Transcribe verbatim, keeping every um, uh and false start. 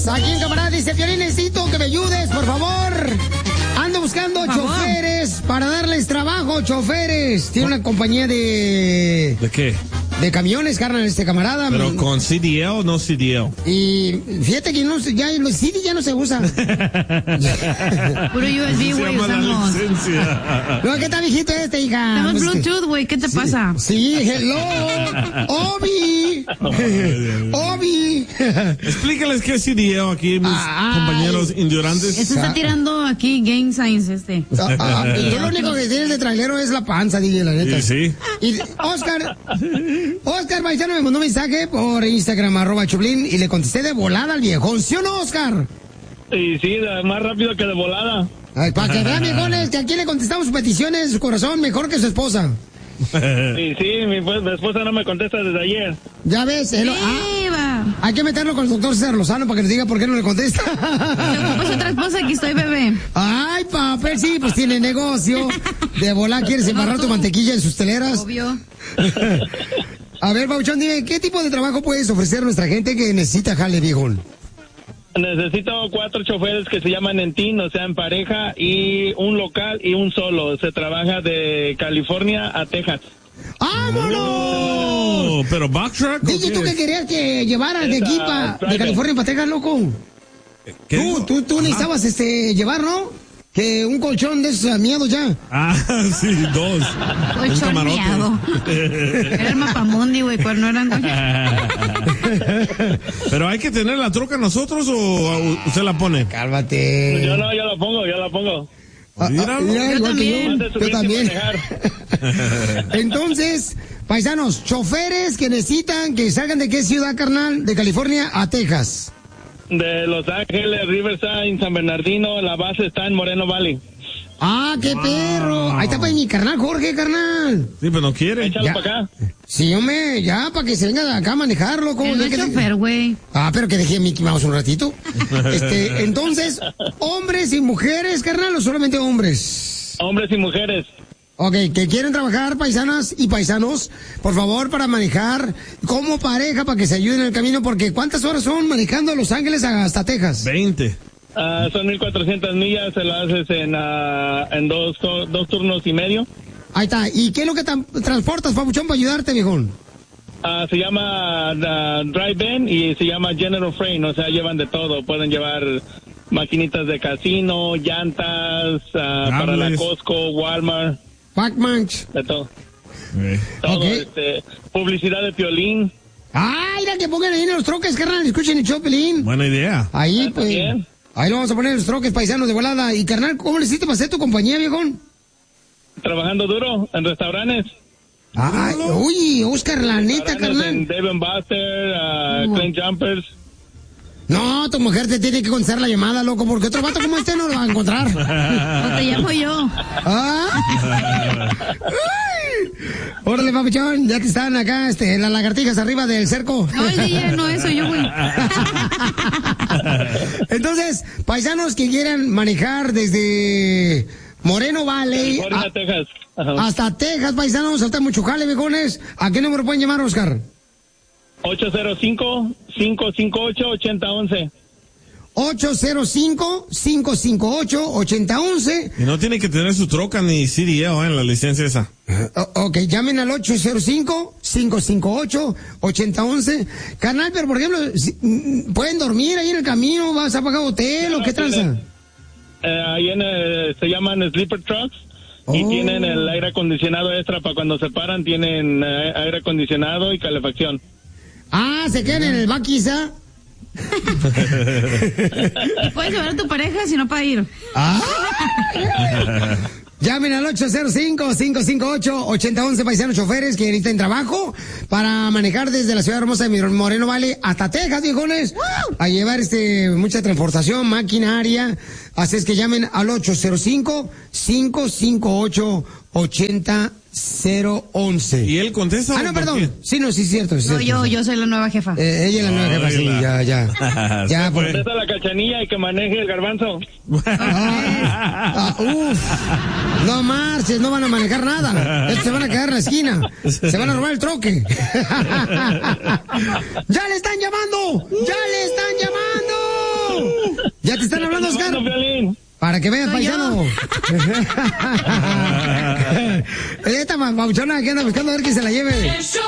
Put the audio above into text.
Aquí en camarada dice, Piolín, necesito que me ayudes, por favor. Ando buscando choferes para darles trabajo, choferes. Tiene una compañía de... ¿De qué? De camiones, carnal, este camarada. ¿Pero con C D L o no C D L? Y fíjate que no, ya, los C D ya no se usa. Puro U S B, güey, usamos. No, ¿qué tal, viejito este, hija? Tenemos Pues Bluetooth, güey, ¿qué te sí, pasa? Sí, hello. Obi. Obi. Explícales qué es C D L aquí, mis Ay. compañeros ignorantes. Eso está tirando aquí Gang Signs, este. Ah, ah, y tú lo único que tienes de trailero es la panza, D J, la neta. Sí, sí. Y Oscar, Oscar Paisano me mandó un mensaje por Instagram, arroba Choplin, y le contesté de volada al viejón. ¿Sí o no, Oscar? Y sí, más rápido que de volada. Ay, para que vean, viejones, que aquí le contestamos sus peticiones, su corazón, mejor que su esposa. Sí, sí, mi, pues, mi esposa no me contesta desde ayer. Ya ves, el, ah, hay que meterlo con el doctor César Lozano para que nos diga por qué no le contesta. Te ocupas otra esposa, aquí estoy, bebé. Ay, papel, sí, pues tiene negocio. De volar quieres embarrar no, tu mantequilla en sus teleras. Obvio. A ver, Pauchón, dime, ¿qué tipo de trabajo puedes ofrecer a nuestra gente que necesita jale, viejón? Necesito cuatro choferes que se llaman en team, o sea, en pareja, y un local y un solo. Se trabaja de California a Texas. ¡Vámonos! Oh, ¿pero back truck? Dije tú que querías que llevara de aquí pa, de California para Texas, loco. ¿Qué tú, digo? tú, tú necesitabas este, llevar, ¿no? Que un colchón de esos miedos ya. Ah, sí, dos. Colchón miado. Era el mapamundi, güey, pues no eran. Pero hay que tener la troca nosotros o usted la pone. Cálmate. Yo no, yo la pongo, yo la pongo. Ah, ah, mira, yo también. Yo, yo también. Entonces, paisanos, choferes que necesitan que salgan de qué ciudad, carnal, de California a Texas. De Los Ángeles, Riverside, San Bernardino, la base está en Moreno Valley. Ah, qué wow. perro. Ahí está para mi carnal Jorge, carnal. Sí, pero no quiere. Échalo ya. para acá. Sí, hombre, ya, para que se venga acá a manejarlo. ¿Cómo no es chofer, güey. Ah, pero que dejé a Mickey Mouse un ratito. este, entonces, ¿hombres y mujeres, carnal, o solamente hombres? Hombres y mujeres. Ok, que quieren trabajar, paisanas y paisanos, por favor, para manejar como pareja, para que se ayuden en el camino, porque ¿cuántas horas son manejando a Los Ángeles hasta Texas? veinte. Uh, son mil cuatrocientas millas, se lo haces en, uh, en dos, dos turnos y medio. Ahí está. ¿Y qué es lo que transportas, papuchón, para ayudarte, viejón? Uh, se llama uh, Drive-In y se llama General Freight, o sea, llevan de todo. Pueden llevar maquinitas de casino, llantas, uh, para la Costco, Walmart. Pac-Manch. De todo. Okay. Todo, Okay. este, publicidad de Piolín. Ah, mira que pongan ahí en los troques, carnal, escuchen el show, Piolín. Buena idea. Ahí, pues, bien. ahí lo vamos a poner en los troques, paisanos de volada. Y, carnal, ¿cómo le hiciste para hacer tu compañía, viejón? Trabajando duro en restaurantes. Ay, uy, Oscar, la neta, carnal. En Dave and Buster, uh, Clean Jumpers. No, tu mujer te tiene que contestar la llamada, loco, porque otro vato como este no lo va a encontrar. O te llamo yo. ¿Ah? Órale, papuchón, ya que están acá, este, las lagartijas arriba del cerco. No, el D J no, eso yo, güey. Entonces, paisanos que quieran manejar desde Moreno Valley California, a, Texas. Ajá. Hasta Texas, paisanos, hasta mucho jale, viejones. ¿A qué número pueden llamar, Oscar? ocho cero cinco, cinco cinco ocho, ocho cero uno uno. ocho cero cinco, cinco cinco ocho, ocho cero uno uno. Y no tiene que tener su troca ni C D L ¿eh? En la licencia esa. Uh, ok, llamen al ocho cero cinco, cinco cinco ocho, ocho cero uno uno. Carnal, pero por ejemplo, si, ¿pueden dormir ahí en el camino? ¿Vas a pagar hotel o qué tranza? Eh, ahí en el, se llaman sleeper trucks. Oh. Y tienen el aire acondicionado extra para cuando se paran, tienen eh, aire acondicionado y calefacción. Ah, se quedan en el baquisa. Puedes llevar a tu pareja si no para ir. Ah. Llamen al ocho cero cinco, cinco cinco ocho, ocho cero uno uno, paisanos choferes que necesitan trabajo para manejar desde la ciudad hermosa de Moreno Valley hasta Texas, viejones, ¡wow! A llevar este mucha transportación, maquinaria. Así es que llamen al ocho cero cinco, cinco cinco ocho, ocho cero uno uno. ¿Y él contesta? Ah, no, perdón. Sí, no, sí, es cierto. Es no, cierto, yo, sí. yo soy la nueva jefa. Eh, ella es la nueva jefa, sí, ya, ya. Ya, por eso la Cachanilla y que maneje el Garbanzo. Ah, ah, uf. No marches, no van a manejar nada. Estos se van a quedar en la esquina. Se van a robar el troque. ¡Ya le están llamando! ¡Ya le están llamando! Ya te están hablando, Oscar. Para que veas, paisano. Esta mamuchona que anda buscando a ver que se la lleve.